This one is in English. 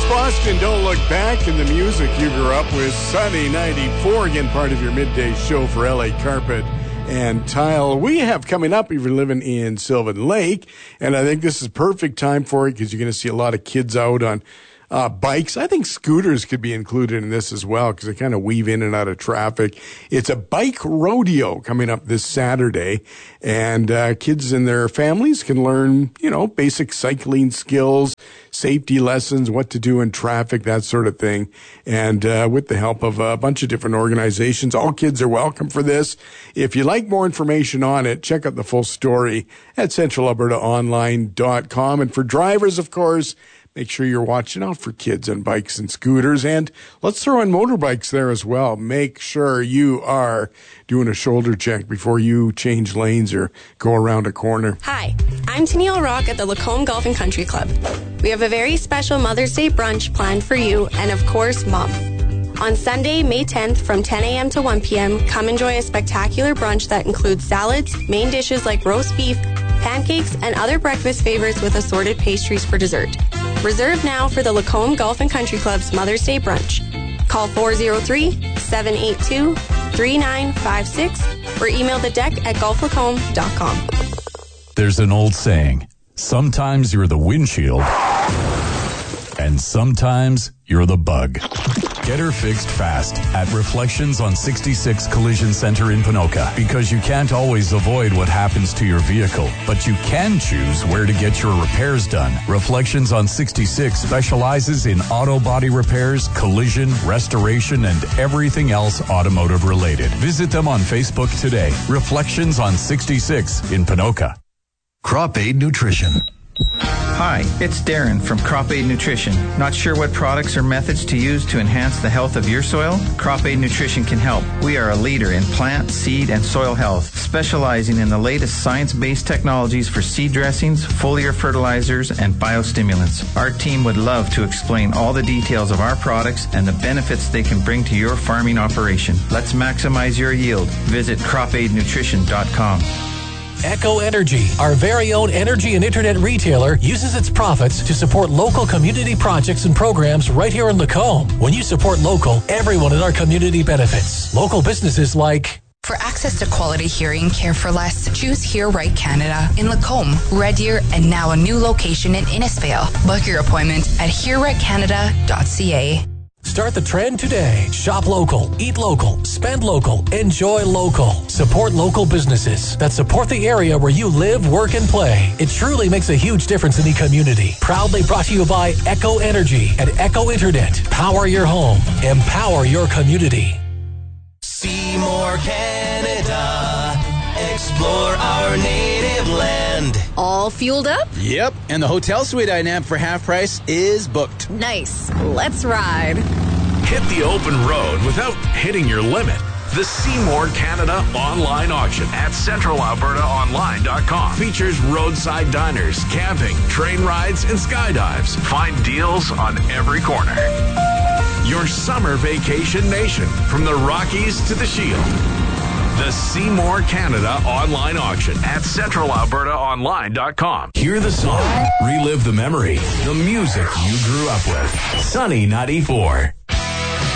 West Boston, Don't Look Back, and the music you grew up with. Sunny 94, again, part of your midday show for LA Carpet and Tile. We have coming up, if you're living in Sylvan Lake, and I think this is perfect time for it because you're going to see a lot of kids out on bikes. I think scooters could be included in this as well because they kind of weave in and out of traffic. It's a bike rodeo coming up this Saturday, and kids and their families can learn, basic cycling skills, safety lessons, what to do in traffic, that sort of thing. And with the help of a bunch of different organizations, all kids are welcome for this. If you'd like more information on it, check out the full story at centralalbertaonline.com. And for drivers, of course, make sure you're watching out for kids on bikes and scooters. And let's throw in motorbikes there as well. Make sure you are doing a shoulder check before you change lanes or go around a corner. Hi, I'm Tennille Rock at the Lacombe Golf and Country Club. We have a very special Mother's Day brunch planned for you and, of course, Mom. On Sunday, May 10th from 10 a.m. to 1 p.m., come enjoy a spectacular brunch that includes salads, main dishes like roast beef, pancakes, and other breakfast favorites with assorted pastries for dessert. Reserve now for the Lacombe Golf and Country Club's Mother's Day brunch. Call 403-782-3956 or email the deck at golflacombe.com. There's an old saying, sometimes you're the windshield and sometimes you're the bug. Get her fixed fast at Reflections on 66 Collision Center in Ponoka, because you can't always avoid what happens to your vehicle, but you can choose where to get your repairs done. Reflections on 66 specializes in auto body repairs, collision, restoration, and everything else automotive related. Visit them on Facebook today. Reflections on 66 in Ponoka. Crop Aid Nutrition. Hi, it's Darren from Crop Aid Nutrition. Not sure what products or methods to use to enhance the health of your soil? Crop Aid Nutrition can help. We are a leader in plant, seed, and soil health, specializing in the latest science-based technologies for seed dressings, foliar fertilizers, and biostimulants. Our team would love to explain all the details of our products and the benefits they can bring to your farming operation. Let's maximize your yield. Visit cropaidnutrition.com. Echo Energy, our very own energy and internet retailer, uses its profits to support local community projects and programs right here in Lacombe. When you support local, everyone in our community benefits. Local businesses like... For access to quality hearing care for less, choose Hear Right Canada in Lacombe, Red Deer, and now a new location in Innisfail. Book your appointment at hearrightcanada.ca. Start the trend today. Shop local, eat local, spend local, enjoy local. Support local businesses that support the area where you live, work, and play. It truly makes a huge difference in the community. Proudly brought to you by Echo Energy and Echo Internet. Power your home. Empower your community. Seymour, Canada. Explore our native land. All fueled up? Yep, and the hotel suite I nabbed for half price is booked. Nice. Let's ride. Hit the open road without hitting your limit. The Seymour Canada online auction at centralalbertaonline.com features roadside diners, camping, train rides, and skydives. Find deals on every corner. Your summer vacation nation, from the Rockies to the Shield. The Seymour Canada online auction at centralalbertaonline.com. Hear the song, relive the memory, the music you grew up with. Sunny 94.